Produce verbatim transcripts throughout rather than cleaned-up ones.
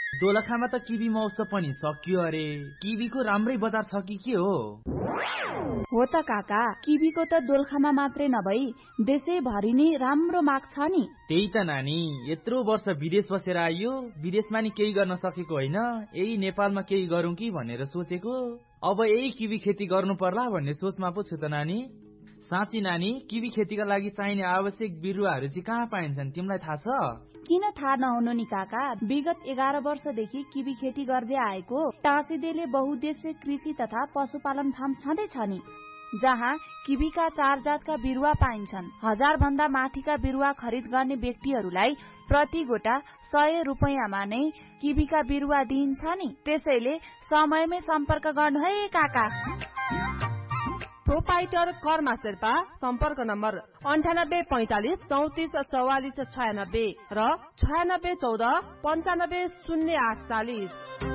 दोलखामा त किवी महोत्सव पनि सकियो अरे। किवीको राम्रै बजार छ कि के हो? हो त काका, किवीको त दोलखामा मात्रै नभई देशैभरि नै राम्रो माग छ नि। त्यही त नानी, यत्रो वर्ष विदेश बसेर आइयो, विदेशमा नि केही गर्न सकेको होइन, यही नेपालमा केही गरौँ कि भनेर सोचेको। अब यही किवी खेती गर्नु पर्ला भन्ने सोचमा पो छु त नानी। साँच्ची नानी, किवी खेतीका लागि चाहिने आवश्यक बिरुवाहरू चाहिँ कहाँ पाइन्छन्, तिमीलाई थाहा छ? किन थाहा नहुनु नि काका, विगत एघार वर्षदेखि किवी खेती गर्दै आएको टाँसीदेले बहुद्देश्य कृषि तथा पशुपालन फार्म छँदैछ नि, जहाँ किवीका चार जातका बिरुवा पाइन्छन्। हजार भन्दा माथिका बिरुवा खरिद गर्ने व्यक्तिहरूलाई प्रति गोटा सय रुपियाँमा नै किवीका बिरुवा दिइन्छ नि। त्यसैले समयमै सम्पर्क गर्नु है काका। प्रोपाइटर कर्मा शेर्पा, सम्पर्क नम्बर अन्ठानब्बे पैंतालिस चौतिस चौवालिस छयानब्बे र छयानब्बे चौध पन्चानब्बे शून्य आठ चालिस।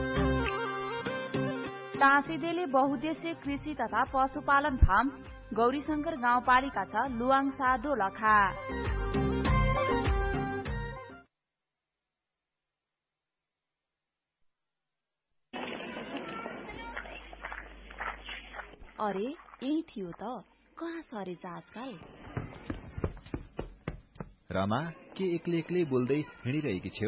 टाँसीदेले बहुद्देश्य कृषि तथा पशुपालन फार्म, गौरीशंकर गाउँपालिका छ, लुवाङसा दोलखा। अरे यही थियो त, कहाँ सरेछ आजकल? रमा, के एक्लै एक्लै बोल्दै हिँडिरहेकी छेउ?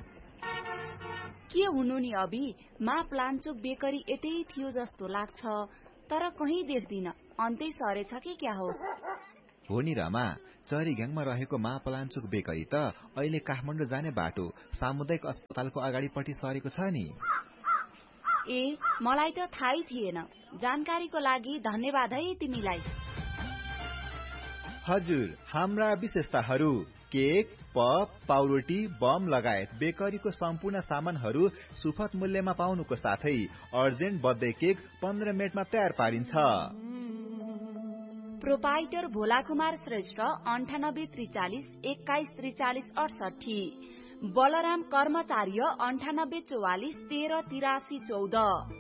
के हुनु नि अबि, मा प्लान्चोक बेकरी यतै थियो जस्तो लाग्छ, तर कहीँ देख्दिन। अन्तै सरेछ कि क्या हो? हो नि रमा, चरीघ्याङमा रहेको मा प्लान्चोक बेकरी त अहिले काठमाडौँ जाने बाटो सामुदायिक अस्पतालको अगाडिपट्टि सरेको छ नि। ए, मलाई त थाहै थिएन। जानकारीको लागि धन्यवाद है तिमीलाई। हजुर, हाम्रा विशेषताहरू केक, पप, पाउरोटी, बम लगायत बेकरीको सम्पूर्ण सामानहरू सुपथ मूल्यमा पाउनुको साथै अर्जेन्ट बर्थडे केक पन्ध्र मिनटमा तयार पारिन्छ। प्रोपाइटर भोला कुमार श्रेष्ठ, अन्ठानब्बे त्रिचालिस एक्काइस त्रिचालिस अडसठी। बलराम कर्मचार्य, अन्ठानब्बे चौवालिस तेह्र तिरासी चौध।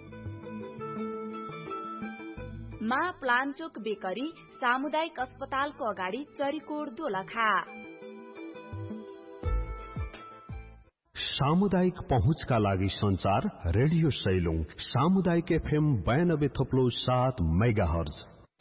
मा प्लान्चोक बेकरी, सामुदायिक अस्पतालको अगाडि, चरीकोट दोलखा। सामुदायिक पहुँचका लागि संचार रेडियो सैलुङ, सामुदायिक एफएम बयानब्बे थोप्लो सात मेगा हर्ज।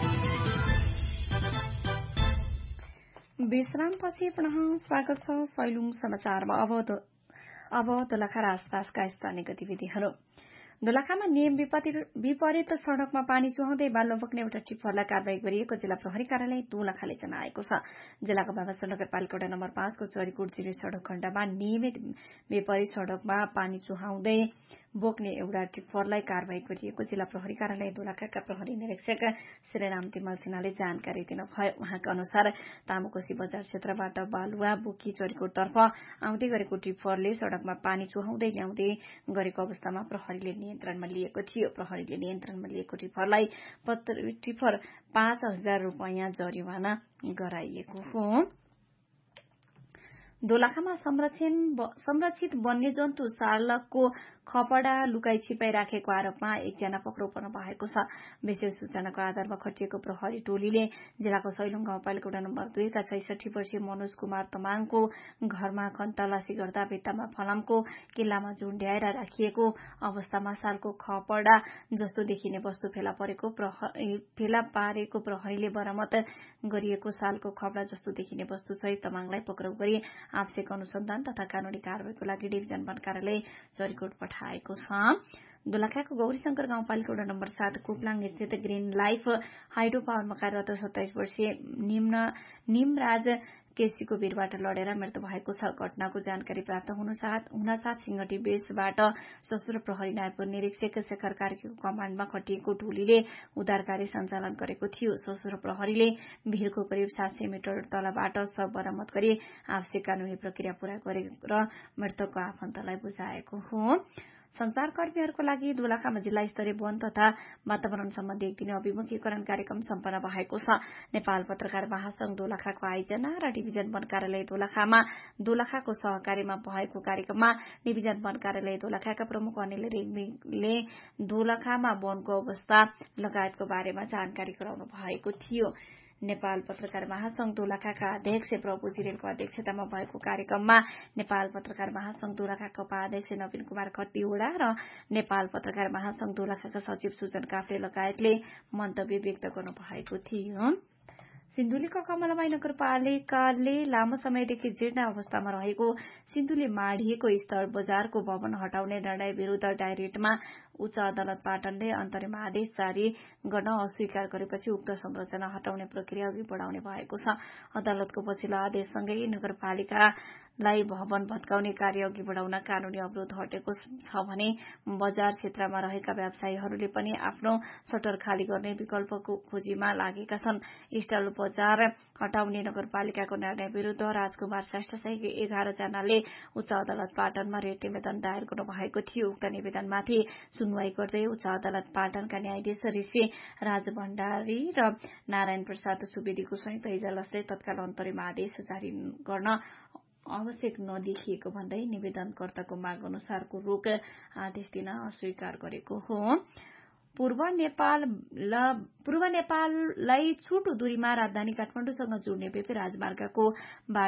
विश्रामपछि पुनः स्वागत छ सैलुङ समाचारमा। अब अब दोलखा र आसपासका स्थानीय गतिविधिहरू। दोलखामा नियम विपरीत सड़कमा पानी चुहाउँदै बालुवा बोक्ने एउटा टिप्परलाई कारवाही गरिएको जिल्ला प्रहरी कार्यालय दोलखाले जनाएको छ। जिल्लाको बाबास नगरपालिका वडा नम्बर पाँचको चरीकोट जिल्ला सड़क खण्डमा नियमित विपरीत सड़कमा पानी चुहाउँदै बोक्ने एउटा टिप्परलाई कारवाही गरिएको जिल्ला प्रहरी कार्यालय दोलखाका प्रहरी निरीक्षक श्रीराम तिमल सिन्हाले जानकारी दिनुभयो। उहाँका अनुसार तामुकोशी बजार क्षेत्रबाट बालुवा बोकी चरीकोटतर्फ आउँदै गरेको टिप्परले सड़कमा पानी चुहाउँदै ल्याउँदै गरेको अवस्थामा प्रहरीले नियन्त्रणमा लिएको थियो। प्रहरीले नियन्त्रणमा लिएको टिप्परलाई टिप्पर पाँच हजार रूपियाँ जरिवाना गराइएको हो। दोलखामा संरक्षित वन्यजन्तु सार्लकको खपडा लुकाई छिपाई राखेको आरोपमा एकजना पक्राउ पर्नु भएको छ। विशेष सूचनाको आधारमा खटिएको प्रहरी टोलीले जिल्लाको सैलुङ गाउँपालिका वडा नम्बर दुईका छैसठी वर्षीय मनोज कुमार तमाङको घरमा तलासी गर्दा भित्तामा फलामको किल्लामा झुण्ड्याएर राखिएको अवस्थामा सालको खपडा जस्तो देखिने वस्तु फेला परेको फेला पारेको प्रहरीले बरामद गरिएको सालको खपडा जस्तो देखिने वस्तु सहित तमाङलाई पक्राउ गरी आवश्यक अनुसन्धान तथा कानूनी कारवाहीको लागि डिभिजन वन कार्यालय चरीकोट पठाएको छ। दोलखाको गौरीशंकर गाउँपालिका वडा नम्बर सात कुपलाङ स्थित ग्रीन लाइफ हाइड्रो पावरमा कार्यरत सत्ताइस वर्षीय निम्न निमराज केसीको वीरबाट लडेर मृत्यु भएको छ। घटनाको जानकारी प्राप्त हुनसाथ सिंगटी बेसबाट सशस्त्र प्रहरी नायब निरीक्षक शेखर कार्कीको कमाण्डमा खटिएको टोलीले उद्धार कार्य सञ्चालन गरेको थियो। सशस्त्र प्रहरीले भिरको करिब सात सय मिटर तलबाट शव बरामद गरी आवश्यक कानूनी प्रक्रिया पूरा गरेर मृतकको आफन्तलाई बुझाएको हो। संचारकर्मीहरूको लागि दोलखामा जिल्ला स्तरीय वन तथा वातावरण सम्बन्धी एक दिने अभिमुखीकरण कार्यक्रम सम्पन्न भएको छ। नेपाल पत्रकार महासंघ दोलखाको आयोजना र डिभिजन वन कार्यालय दोलखामा दोलखाको सहकार्यमा भएको कार्यक्रममा डिभिजन वन कार्यालय दोलखाका प्रमुख अनिल रेग्मीले दोलखामा वनको अवस्था लगायतको बारेमा जानकारी गराउनु भएको थियो। नेपाल पत्रकार महासंघ दोलखाका अध्यक्ष प्रभु जिरेलको अध्यक्षतामा भएको कार्यक्रममा नेपाल पत्रकार महासंघ दोलखाका उपाध्यक्ष नवीन कुमार खट्टीवड़ा र नेपाल पत्रकार महासंघ दोलखाका सचिव सुजन काफ्ले लगायतले मन्तव्य व्यक्त गर्नु भएको थियो। सिन्धुलीका कमलामाई नगरपालिकाले लामो समयदेखि जीर्ण अवस्थामा रहेको सिन्धुली माढिएको स्थल बजारको भवन हटाउने निर्णय विरूद्ध डाइरेक्टमा उच्च अदालत पाटनले अन्तरिम आदेश जारी गर्न अस्वीकार गरेपछि उक्त संरचना हटाउने प्रक्रिया अघि बढ़ाउने भएको छ। अदालतको पछिल्लो आदेशसँगै नगरपालिकालाई भवन भत्काउने कार्य अघि बढ़ाउन कानूनी अवरोध हटेको छ भने बजार क्षेत्रमा रहेका व्यवसायीहरूले पनि आफ्नो सटर खाली गर्ने विकल्पको खोजीमा लागेका छन्। स्टल बजार हटाउने नगरपालिकाको निर्णय विरूद्ध राजकुमार श्रेष्ठ सहित एघार जनाले उच्च अदालत पाटनमा रेट निवेदन दायर गर्नु भएको थियो। उक्त निवेदनमाथि सुनवाई गर्दै उच्च अदालत पाटनका न्यायाधीश ऋषि राज भण्डारी र नारायण प्रसाद सुवेदीको संयुक्त इजलासले तत्काल अन्तरिम आदेश जारी गर्न आवश्यक नदेखिएको भन्दै निवेदनकर्ताको माग अनुसारको रोक आदेश दिन अस्वीकार गरेको हो। पूर्व नेपाल पूर्व नेपाललाई छोटो दूरीमा राजधानी काठमाडौँसँग जोड्ने पेपे राजमार्गको